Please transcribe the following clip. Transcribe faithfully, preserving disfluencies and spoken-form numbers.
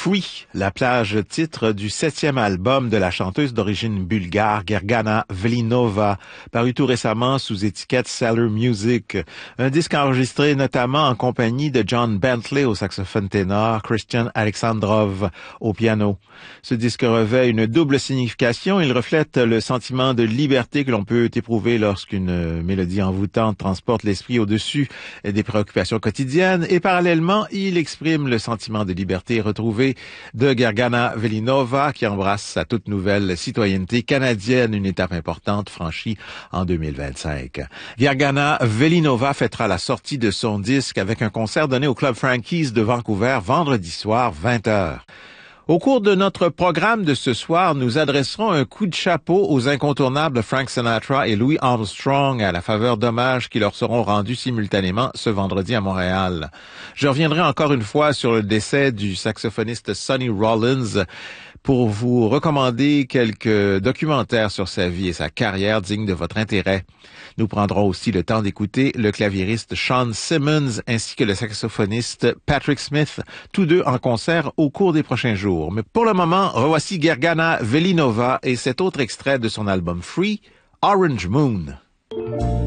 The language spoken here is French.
Free, la plage titre du septième album de la chanteuse d'origine bulgare Gergana Velinova, paru tout récemment sous étiquette Cellar Music. Un disque enregistré notamment en compagnie de John Bentley au saxophone ténor, Christian Alexandrov au piano. Ce disque revêt une double signification. Il reflète le sentiment de liberté que l'on peut éprouver lorsqu'une mélodie envoûtante transporte l'esprit au-dessus des préoccupations quotidiennes et parallèlement, il exprime le sentiment de liberté retrouvé de Gergana Velinova qui embrasse sa toute nouvelle citoyenneté canadienne, une étape importante franchie en deux mille vingt-cinq. Gergana Velinova fêtera la sortie de son disque avec un concert donné au Club Frankies de Vancouver vendredi soir, vingt heures. Au cours de notre programme de ce soir, nous adresserons un coup de chapeau aux incontournables Frank Sinatra et Louis Armstrong à la faveur d'hommages qui leur seront rendus simultanément ce vendredi à Montréal. Je reviendrai encore une fois sur le décès du saxophoniste Sonny Rollins pour vous recommander quelques documentaires sur sa vie et sa carrière dignes de votre intérêt. Nous prendrons aussi le temps d'écouter le claviériste Sean Simmons ainsi que le saxophoniste Patrick Smith, tous deux en concert au cours des prochains jours. Mais pour le moment, revoici Gergana Velinova et cet autre extrait de son album Free, Orange Moon.